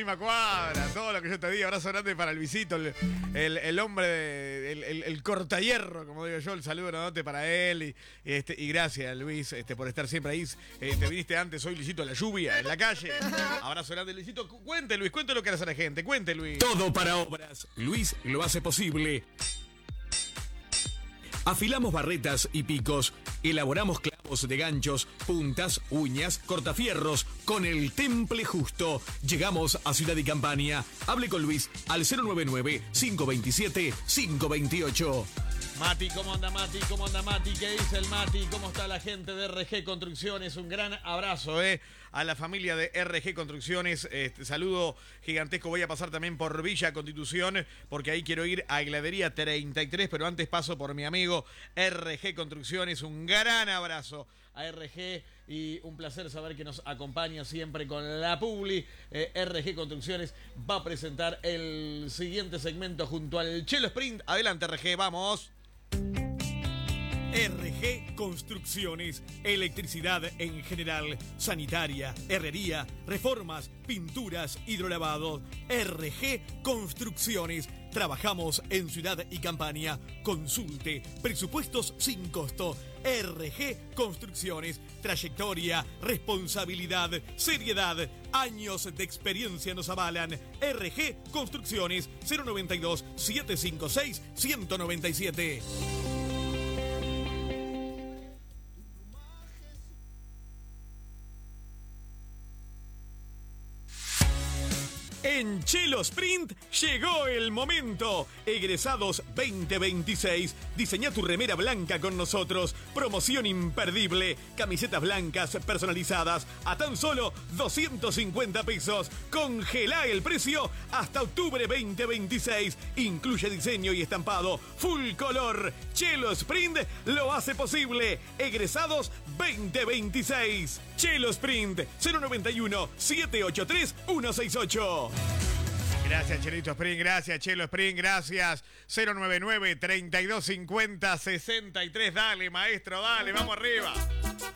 misma cuadra, todo lo que yo te digo. Abrazo grande para Luisito, el hombre, el cortahierro, como digo yo. El saludo grandote para él. Y gracias, Luis, por estar siempre ahí. Te viniste antes, hoy Luisito, la lluvia, en la calle. Abrazo grande, Luisito. Cuente, Luis, cuente lo que hace la gente. Cuente, Luis. Todo para obras. Luis lo hace posible. Afilamos barretas y picos, elaboramos clavos de ganchos, puntas, uñas, cortafierros, con el temple justo. Llegamos a Ciudad y Campania. Hable con Luis al 099-527-528. Mati, ¿cómo anda Mati? ¿Cómo anda Mati? ¿Qué dice el Mati? ¿Cómo está la gente de RG Construcciones? Un gran abrazo a la familia de RG Construcciones. Saludo gigantesco. Voy a pasar también por Villa Constitución porque ahí quiero ir a Heladería 33, pero antes paso por mi amigo RG Construcciones. Un gran abrazo a RG y un placer saber que nos acompaña siempre con la Publi. RG Construcciones va a presentar el siguiente segmento junto al Chelo Sprint. Adelante RG, vamos. RG Construcciones, electricidad en general, sanitaria, herrería, reformas, pinturas, hidrolavados. RG Construcciones, trabajamos en Ciudad y Campania. Consulte, presupuestos sin costo. RG Construcciones, trayectoria, responsabilidad, seriedad, años de experiencia nos avalan. RG Construcciones, 092-756-197. En Chelo Sprint llegó el momento. Egresados 2026. Diseñá tu remera blanca con nosotros. Promoción imperdible. Camisetas blancas personalizadas a tan solo 250 pesos. Congelá el precio hasta octubre 2026. Incluye diseño y estampado full color. Chelo Sprint lo hace posible. Egresados 2026. Chelo Sprint 091-783-168. Gracias, Chelito Sprint, gracias, Chelo Sprint, gracias. 099-3250-63. Dale, maestro, dale, vamos arriba.